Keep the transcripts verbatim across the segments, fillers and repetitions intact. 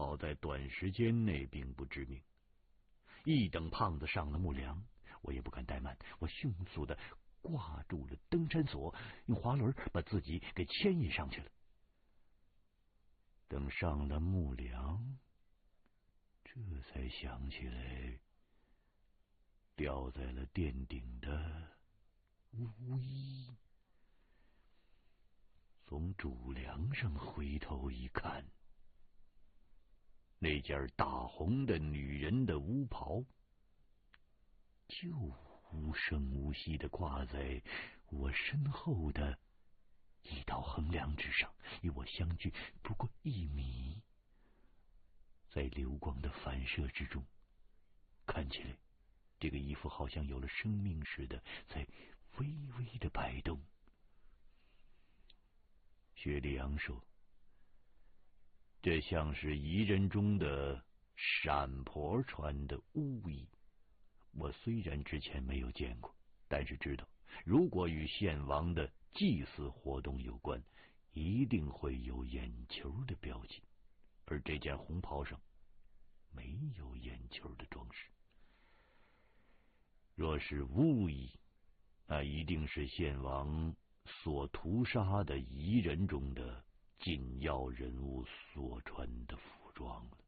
少在短时间内并不致命。一等胖子上了木梁，我也不敢怠慢，我迅速的挂住了登山锁，用滑轮把自己给牵引上去了。等上了木梁，这才想起来掉在了殿顶的巫衣。从主梁上回头一看，那件大红的女人的巫袍就无声无息地挂在我身后的一道横梁之上，与我相距不过一米。在流光的反射之中，看起来这个衣服好像有了生命似的，在微微的摆动。薛立阳说，这像是彝人中的闪婆穿的巫衣。我虽然之前没有见过，但是知道如果与献王的祭祀活动有关，一定会有眼球的标记，而这件红袍上没有眼球的装饰。若是巫衣，那一定是献王所屠杀的彝人中的紧要人物所穿的服装了。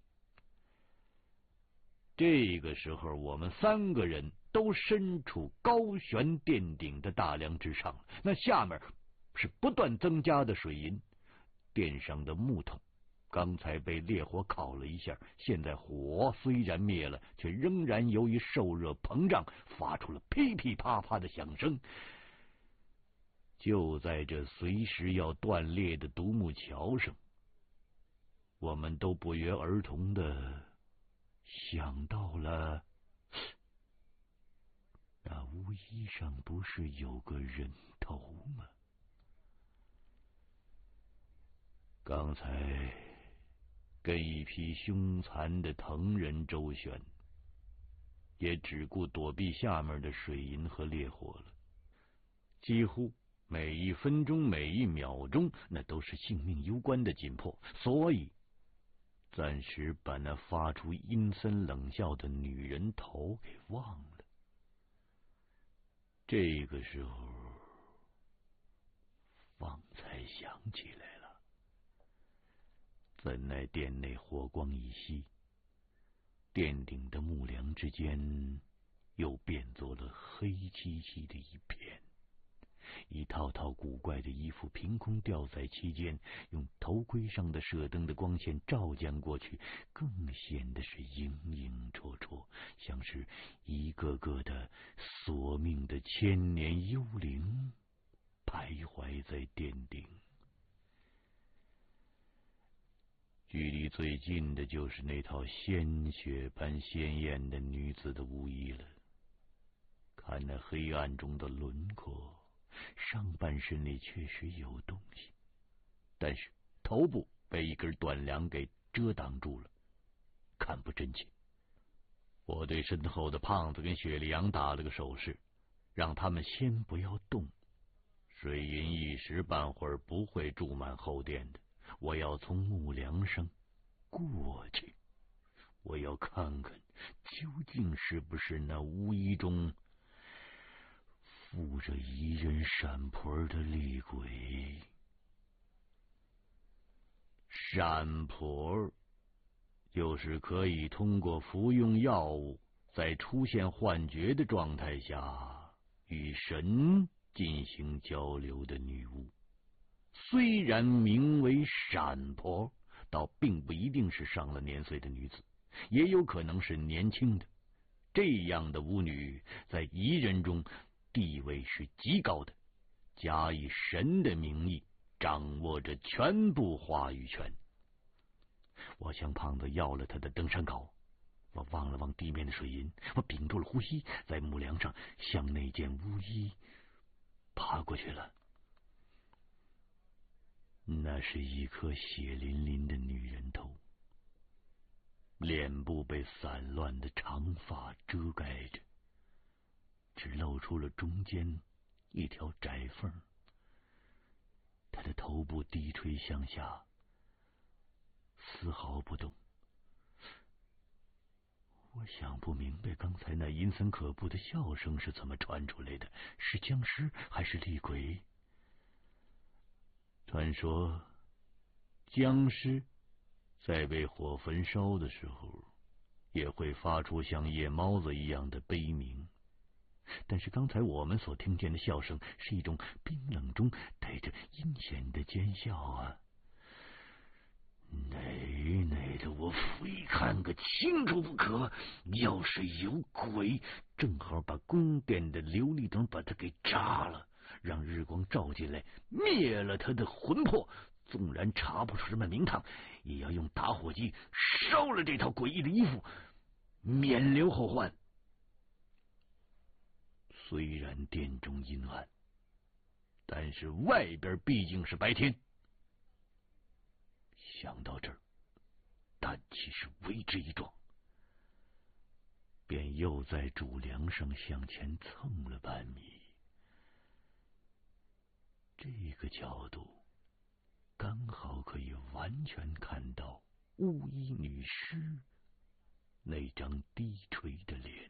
这个时候，我们三个人都身处高悬殿顶的大梁之上，那下面是不断增加的水银。殿上的木头刚才被烈火烤了一下，现在火虽然灭了，却仍然由于受热膨胀，发出了噼噼啪啪的响声。就在这随时要断裂的独木桥上，我们都不约而同的想到了，那巫衣上不是有个人头吗？刚才跟一批凶残的藤人周旋，也只顾躲避下面的水银和烈火了。几乎每一分钟每一秒钟，那都是性命攸关的紧迫，所以暂时把那发出阴森冷笑的女人头给忘了。这个时候，方才想起来了。怎奈殿内火光已熄，殿顶的木梁之间又变作了黑漆漆的一片，一套套古怪的衣服凭空吊在其间，用头盔上的射灯的光线照将过去，更显得是影影绰绰，像是一个个的索命的千年幽灵徘徊在殿顶。距离最近的就是那套鲜血般鲜艳的女子的巫衣了。看那黑暗中的轮廓，上半身里确实有东西，但是头部被一根短梁给遮挡住了，看不真切。我对身后的胖子跟雪莉杨打了个手势，让他们先不要动。水银一时半会儿不会注满后殿的，我要从木梁上过去，我要看看究竟是不是那巫衣中附着一人闪婆的厉鬼。闪婆就是可以通过服用药物，在出现幻觉的状态下与神进行交流的女巫。虽然名为闪婆，倒并不一定是上了年岁的女子，也有可能是年轻的。这样的巫女在彝人中地位是极高的，假以神的名义掌握着全部话语权。我向胖子要了他的登山镐，我望了望地面的水银，我屏住了呼吸，在木梁上向那件巫衣爬过去了。那是一颗血淋淋的女人头，脸部被散乱的长发遮盖着，只露出了中间一条窄缝。她的头部低垂向下，丝毫不动， 想不明白刚才那阴森可怖的笑声是怎么传出来的，是僵尸还是厉鬼？传说僵尸在被火焚烧的时候也会发出像夜猫子一样的悲鸣，但是刚才我们所听见的笑声是一种冰冷中带着阴险的奸笑啊！奶奶的，我非看个清楚不可！要是有鬼，正好把宫殿的琉璃灯把它给炸了，让日光照进来，灭了他的魂魄。纵然查不出什么名堂，也要用打火机烧了这套诡异的衣服，免留后患。虽然殿中阴暗，但是外边毕竟是白天。想到这儿，但其实为之一壮，便又在主梁上向前蹭了半米。这个角度刚好可以完全看到巫医女尸那张低垂的脸。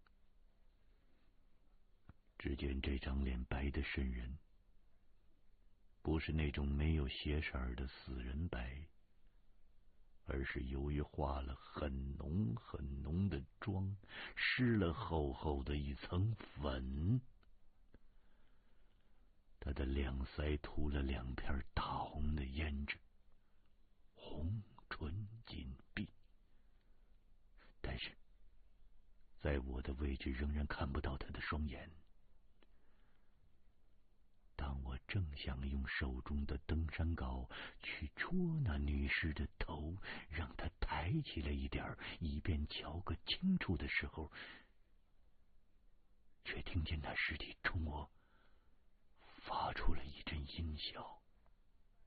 只见这张脸白得瘆人，不是那种没有血色的死人白，而是由于化了很浓很浓的妆，施了厚厚的一层粉。他的两腮涂了两片大红的胭脂，红唇紧闭，但是在我的位置仍然看不到他的双眼。当我正想用手中的登山镐去戳那女尸的头，让她抬起来一点，以便瞧个清楚的时候，却听见那尸体冲我发出了一阵阴笑。